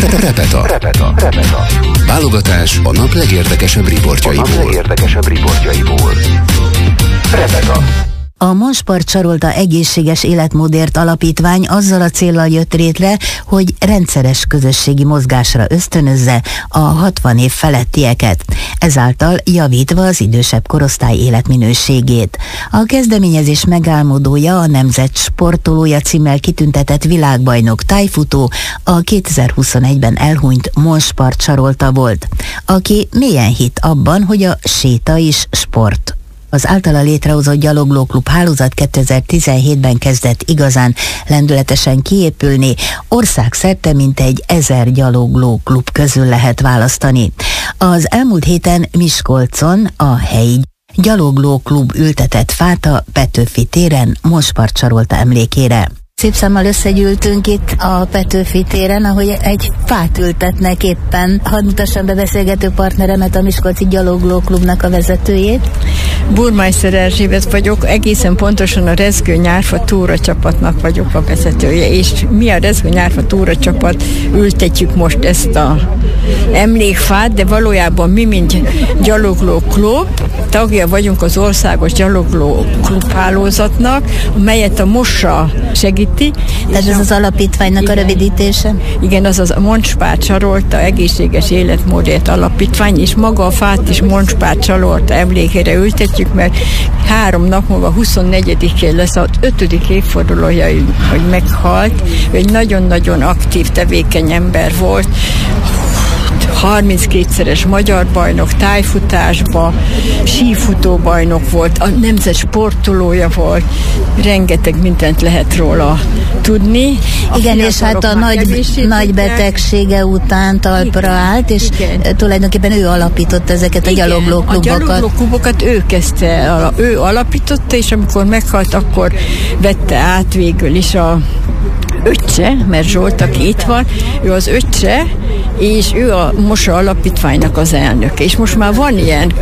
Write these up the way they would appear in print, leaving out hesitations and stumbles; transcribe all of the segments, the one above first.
Repeta. Válogatás a nap legérdekesebb riportjaiból. Repeta. A Monspart Csarolta Egészséges Életmódért Alapítvány azzal a céllal jött létre, hogy rendszeres közösségi mozgásra ösztönözze a 60 év felettieket, ezáltal javítva az idősebb korosztály életminőségét. A kezdeményezés megálmodója a nemzet sportolója címmel kitüntetett világbajnok tájfutó, a 2021-ben elhunyt Monspart Csarolta volt, aki mélyen hitt abban, hogy a séta is sport. Az általa létrehozott gyaloglóklub hálózat 2017-ben kezdett igazán lendületesen kiépülni, országszerte mintegy 1000 gyaloglóklub közül lehet választani. Az elmúlt héten Miskolcon a helyi gyaloglóklub ültetett fát a Petőfi téren Monspart Csarolta emlékére. Szép számmal összegyűltünk itt a Petőfi téren, ahogy egy fát ültetnek éppen. Hadd mutassam be beszélgető partneremet, a Miskolci Gyaloglóklubnak a vezetőjét. Burmeister Erzsébet vagyok, egészen pontosan a Rezgő Nyárfa Túra csapatnak vagyok a vezetője, és mi a Rezgő Nyárfa Túra csapat ültetjük most ezt a emlékfát, de valójában mi, mint gyaloglóklub, tagja vagyunk az országos gyaloglóklub hálózatnak, amelyet a MOSA segíti. Tehát ez az alapítványnak a rövidítése? Igen, az a Monspart Csarolta Egészséges Életmódért Alapítvány, és maga a fát is Monspart Csarolta emlékére ültetjük, mert 3 nap múlva 24-én lesz az 5. évfordulója, hogy meghalt. Ő egy nagyon-nagyon aktív, tevékeny ember volt. 32-szeres magyar bajnok tájfutásba, sífutó bajnok volt, a nemzet sportolója volt, rengeteg mindent lehet róla tudni. Igen, és hát a nagy betegsége után talpra állt, és tulajdonképpen ő alapította ezeket a gyaloglóklubokat. A gyaloglóklubokat ő kezdte, ő alapította, és amikor meghalt, akkor vette át végül is a öccse, mert Zsolt, aki itt van, ő az öccse, és ő a MOSA alapítványnak az elnöke. És most már van ilyen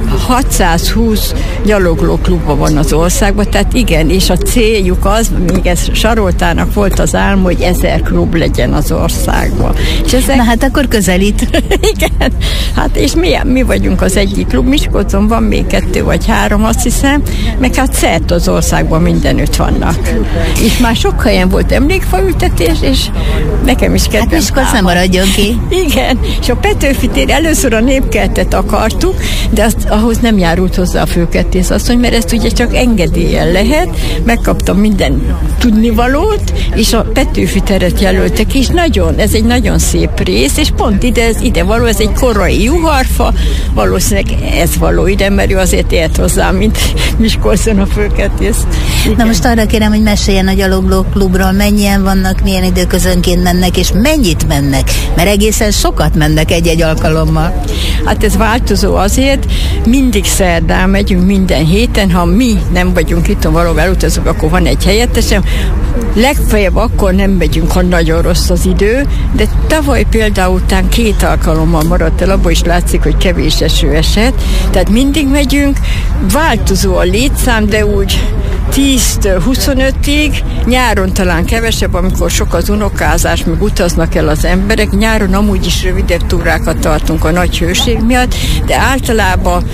620 gyaloglóklubban van az országban, tehát igen, és a céljuk az, még ez Saroltának volt az álma, hogy 1000 klub legyen az országban. És ezek... Na hát akkor közelít. Igen, hát és mi vagyunk az egyik klub, Miskolcon van még 2 vagy 3, azt hiszem, meg hát szerte az országban mindenütt vannak. És már sok helyen volt emlékfaültetés, és nekem is kedvem. Hát Miskolc nem maradjon ki. Igen, és a Petőfi tér először a Népkertet akartuk, de ahhoz nem járult hozzá a főkertész asszony, mert ezt ugye csak engedéllyel lehet, megkaptam minden tudnivalót, és a Petőfi teret jelöltek, és ez egy nagyon szép rész, és pont ide való, ez egy korai juharfa, valószínűleg ez való ide, mert ő azért ért hozzá, mint Miskolcon a főkertész. Na most arra kérem, hogy meséljen a gyaloglóklubról, mennyien vannak, milyen időközönként mennek, és mennyit mennek, mert egészen sokat mennek egy-egy alkalommal. Hát ez változó azért, mindig szerdán megyünk minden héten, ha mi nem vagyunk itt, valahol elutazunk, akkor van egy helyettesem. Legfeljebb akkor nem megyünk, ha nagyon rossz az idő, de tavaly például után 2 alkalommal maradt el, abból is látszik, hogy kevés eső esett, tehát mindig megyünk, változó a létszám, de úgy 10-től 25-ig, nyáron talán kevesebb, amikor sok az unokázás, meg utaznak el az emberek, nyáron amúgy is rövidebb túrákat tartunk a nagy hőség miatt, de általában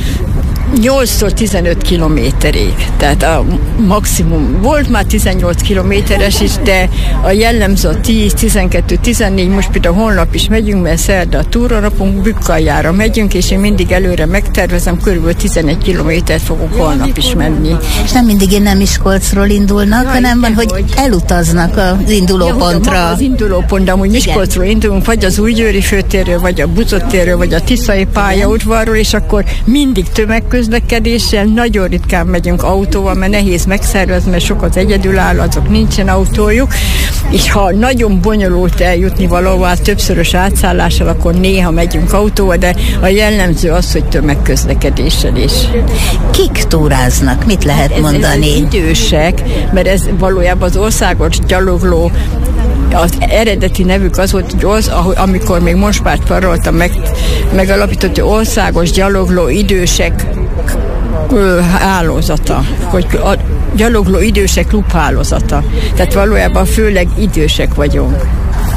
8-tól 15 kilométerig, tehát a maximum. Volt már 18 kilométeres is, de a jellemző 10, 12, 14, most például holnap is megyünk, mert szerda a túranapunk, Bükkaljára megyünk, és én mindig előre megtervezem, körülbelül 11 kilométert fogok holnap is menni. És nem mindig innen Miskolcról indulnak, hanem van, hogy elutaznak az indulópontra. Ja, az indulópont, de amúgy Miskolcról indulunk, vagy az Újgyőri főtérről, vagy a Buzott térről, vagy a Tiszai pályaudvarról, és akkor mindig tömegközlekedéssel, nagyon ritkán megyünk autóval, mert nehéz megszervezni, mert sok az egyedülálló, azok nincsen autójuk, és ha nagyon bonyolult eljutni valahol többszörös átszállással, akkor néha megyünk autóval, de a jellemző az, hogy tömegközlekedéssel is. Kik túráznak? Mit lehet mondani? Ez idősek, mert ez valójában az országos gyalogló, az eredeti nevük az volt, hogy amikor még Monspart Csarolta megalapított országos gyalogló idősek hálózata, hogy a gyalogló idősek klubhálózata. Tehát valójában főleg idősek vagyunk.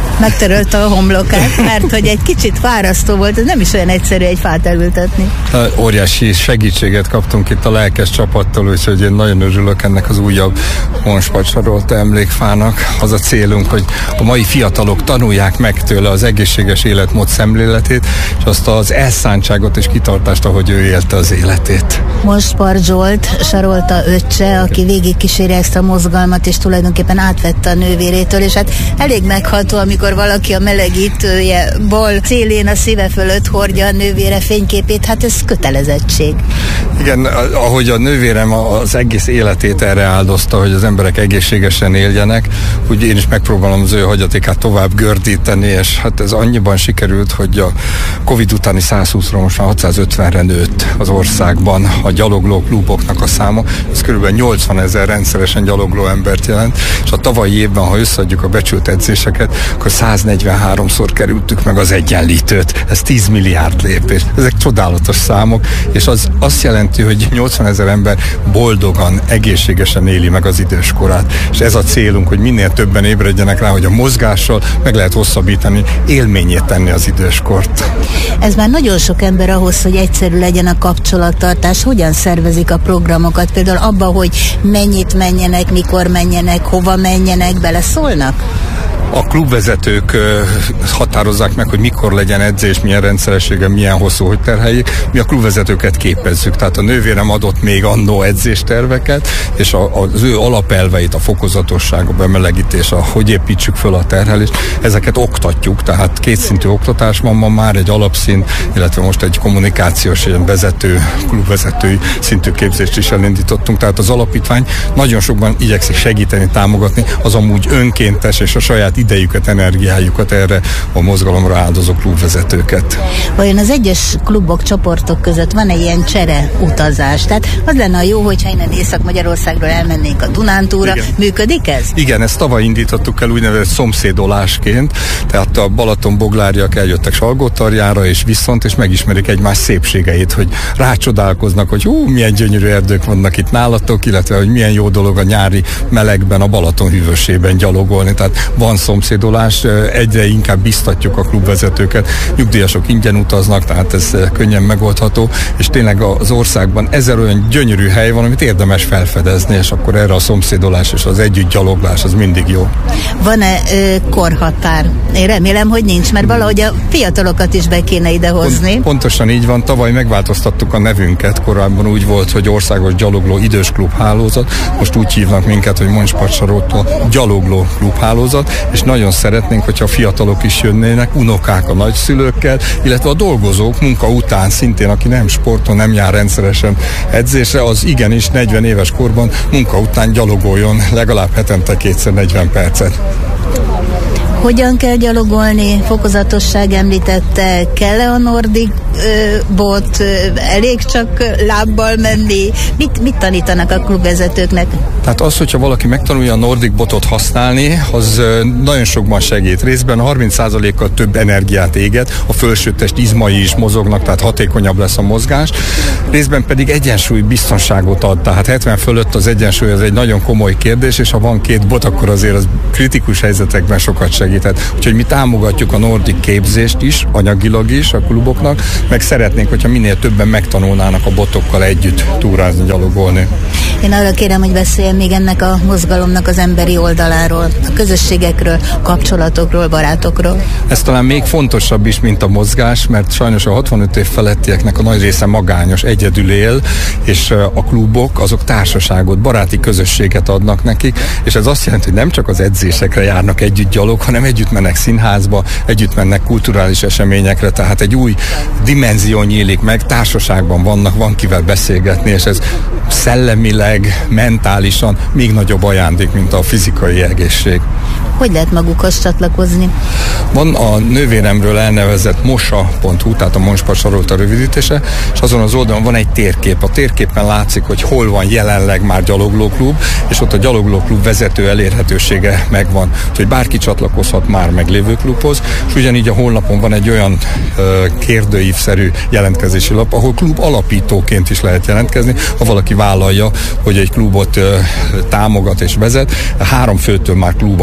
Megtörölte a homlokát, mert hogy egy kicsit fárasztó volt, ez nem is olyan egyszerű egy fát elültetni. Óriási segítséget kaptunk itt a lelkes csapattól, úgyhogy én nagyon örülök ennek az újabb Monspad-Sarolta emlékfának. Az a célunk, hogy a mai fiatalok tanulják meg tőle az egészséges életmód szemléletét, és azt az elszántságot és kitartást, ahogy ő élte az életét. Monspad Zsolt, Sarolta öccse, aki végigkíséri ezt a mozgalmat, és tulajdonképpen átvette a nővérétől, és hát elég megható, amikor valaki a melegítője bal célén a szíve fölött hordja a nővére fényképét, hát ez kötelezettség. Igen, ahogy a nővérem az egész életét erre áldozta, hogy az emberek egészségesen éljenek, úgy én is megpróbálom az ő hagyatékát tovább gördíteni, és hát ez annyiban sikerült, hogy a Covid utáni 120-ról most már 650-re nőtt az országban a gyalogló kluboknak a száma. Ez kb. 80 000 rendszeresen gyalogló embert jelent, és a tavalyi évben, ha összeadjuk a becsült edzéseket, akkor 143-szor kerültük meg az egyenlítőt. Ez 10 milliárd lépés. Ezek csodálatos számok, és az azt jelenti, hogy 80 000 ember boldogan, egészségesen éli meg az időskorát. És ez a célunk, hogy minél többen ébredjenek rá, hogy a mozgással meg lehet hosszabbítani, élményét tenni az időskort. Ez már nagyon sok ember ahhoz, hogy egyszerű legyen a kapcsolattartás. Hogyan szervezik a programokat? Például abba, hogy mennyit menjenek, mikor menjenek, hova menjenek, beleszólnak? A klubvezetők határozzák meg, hogy mikor legyen edzés, milyen rendszeressége, milyen hosszú, hogy terheljék. Mi a klubvezetőket képezzük, tehát a nővérem adott még annó edzésterveket, és az ő alapelveit, a fokozatosság, a bemelegítés, hogy építsük föl a terhelést, ezeket oktatjuk, tehát kétszintű oktatás van ma már, egy alapszint, illetve most egy kommunikációs, ilyen vezető, klubvezetői szintű képzést is elindítottunk, tehát az alapítvány nagyon sokban igyekszik segíteni, támogatni az amúgy önkéntes és a saját idejüket, energiájukat erre a mozgalomra áldozó klubvezetőket. Vajon az egyes klubok, csoportok között van-e ilyen csere utazás? Tehát az lenne a jó, hogyha innen Észak-Magyarországról elmennénk a Dunántúra. Igen. Működik ez? Igen, ezt tavaly indítottuk el úgynevezett szomszédolásként, tehát a Balaton-boglárjak eljöttek Salgótarjára és viszont, és megismerik egymás szépségeit, hogy rácsodálkoznak, hogy milyen gyönyörű erdők vannak itt nálatok, illetve hogy milyen jó dolog a nyári melegben, a Balaton hűvösében gyalogolni. Tehát van szomszédolás, egyre inkább biztatjuk a klubvezetőket, nyugdíjasok ingyen utaznak, tehát ez könnyen megoldható, és tényleg az országban 1000 olyan gyönyörű hely van, amit érdemes felfedezni, és akkor erre a szomszédolás és az együtt gyaloglás az mindig jó. Van-e korhatár? Én remélem, hogy nincs, mert valahogy a fiatalokat is be kéne idehozni. Pontosan így van, tavaly megváltoztattuk a nevünket, korábban úgy volt, hogy Országos Gyalogló Idős Klubhálózat, most úgy hívnak minket, hogy Monspad-Sarolta Gyalogló Klubhálózat, és nagyon szeretnénk, hogyha a fiatalok is jönnének, unokák a nagyszülőkkel, illetve a dolgozók munka után szintén, aki nem sporton, nem jár rendszeresen edzésre, az igenis 40 éves korban munka után gyalogoljon legalább hetente 2x40 percet. Hogyan kell gyalogolni? Fokozatosság említette, kell-e a nordic bot, elég csak lábbal menni? Mit tanítanak a klubvezetőknek? Tehát az, hogyha valaki megtanulja a nordic botot használni, az nagyon sokban segít. Részben 30%-kal több energiát éget, a felsőtest izmai is mozognak, tehát hatékonyabb lesz a mozgás. Részben pedig egyensúly biztonságot ad, tehát 70 fölött az egyensúly az egy nagyon komoly kérdés, és ha van két bot, akkor azért az kritikus helyzetekben sokat segíthet. Úgyhogy mi támogatjuk a nordic képzést is, anyagilag is a kluboknak, meg szeretnénk, hogyha minél többen megtanulnának a botokkal együtt túrázni, gyalogolni. Én arra kérem, hogy beszéljen még ennek a mozgalomnak az emberi oldaláról, a közösségekről, kapcsolatokról, barátokról. Ez talán még fontosabb is, mint a mozgás, mert sajnos a 65 év felettieknek a nagy része magányos, egyedül él, és a klubok azok társaságot, baráti közösséget adnak nekik, és ez azt jelenti, hogy nem csak az edzésekre járnak együtt gyalog, hanem együtt mennek színházba, együtt mennek kulturális eseményekre, tehát egy új dimenzió nyílik meg, társaságban vannak, van kivel beszélgetni, és ez szellemileg, mentálisan még nagyobb ajándék, mint a fizikai egészség. Hogy lehet magukhoz csatlakozni? Van a nővéremről elnevezett mosa.hu, tehát a Monspad-Sarolta rövidítése, és azon az oldalon van egy térkép. A térképen látszik, hogy hol van jelenleg már gyaloglóklub, és ott a gyaloglóklub vezető elérhetősége megvan. Úgyhogy bárki csatlakozhat már meglévő klubhoz, és ugyanígy a honlapon van egy olyan kérdőívszerű jelentkezési lap, ahol klub alapítóként is lehet jelentkezni, ha valaki vállalja, hogy egy klubot támogat és vezet. 3 főtől már klub a klub, tehát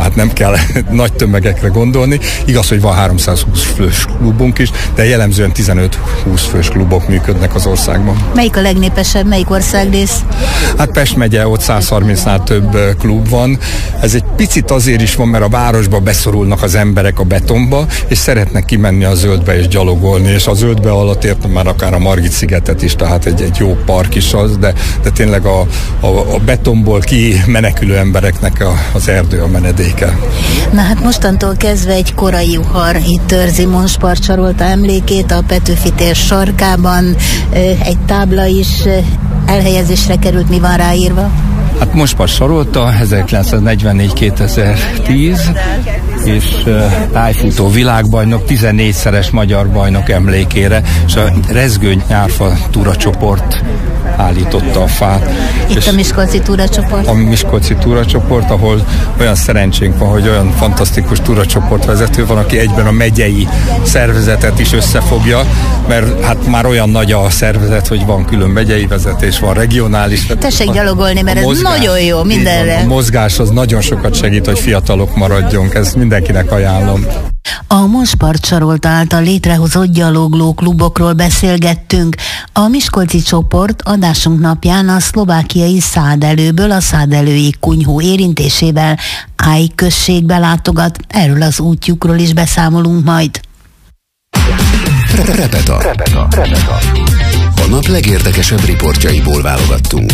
tehát nem kell nagy tömegekre gondolni. Igaz, hogy van 320 fős klubunk is, de jellemzően 15-20 fős klubok működnek az országban. Melyik a legnépesebb, melyik országrész? Hát Pest megye, ott 130-nál több klub van. Ez egy picit azért is van, mert a városba beszorulnak az emberek a betonba, és szeretnek kimenni a zöldbe és gyalogolni, és a zöldbe alatt értem már akár a Margit-szigetet is, tehát egy jó park is az, de tényleg a betonból kimenekülő embereknek az erdő a menedéke. Na hát mostantól kezdve egy korai juhar itt őrzi Monspart Sarolta emlékét a Petőfi tér sarkában. Egy tábla is elhelyezésre került, mi van ráírva? Hát Monspart Sarolta 1944-2010 és tájfutó világbajnok, 14-szeres magyar bajnok emlékére, és a Rezgő nyárfa túracsoport állította a fát. Itt a Miskolci túracsoport? A Miskolci túracsoport, ahol olyan szerencsénk van, hogy olyan fantasztikus túracsoportvezető van, aki egyben a megyei szervezetet is összefogja, mert hát már olyan nagy a szervezet, hogy van külön megyei vezetés, van regionális. Tessék gyalogolni, mert ez nagyon jó mindenre. A mozgás az nagyon sokat segít, hogy fiatalok maradjunk, ezt mindenkinek ajánlom. A Monspart Sarolta által létrehozott gyalogló klubokról beszélgettünk. A miskolci csoport adásunk napján a szlovákiai Szádelőből a szádelői kunyhó érintésével Áj községbe látogat. Erről az útjukról is beszámolunk majd. Repeta. A nap legérdekesebb riportjaiból válogattunk.